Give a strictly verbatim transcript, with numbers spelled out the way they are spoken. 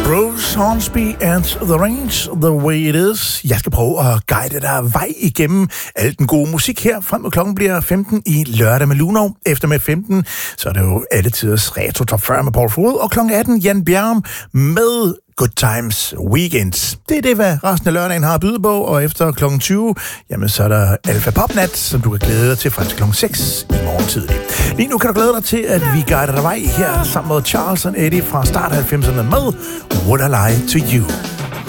Bruce Hornsby and The Range, The Way It Is. Jeg skal prøve at guide dig vej igennem al den gode musik her, frem mod klokken bliver femten i lørdag med Luno. Efter med femten, så er det jo alle tiders retro top fyrre med Paul Fod, og klokken atten Jan Bjerm med Good Times Weekends. Det er det, hvad resten af lørdagen har at byde på, og efter klokken tyve, jamen så er der Alfa Popnat, som du kan glæde dig til frem til klokken seks i morgen tidlig. Lige nu kan du glæde dig til, at vi guider dig vej her sammen med Charles og Eddie fra start halvfemserne med Would I Lie to You.